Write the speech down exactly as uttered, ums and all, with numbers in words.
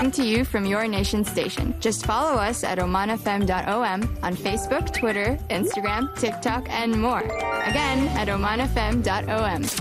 Coming to you from your nation station. Just follow us at oman f m dot o m on Facebook, Twitter, Instagram, TikTok, and more. Again, at oman f m dot o m.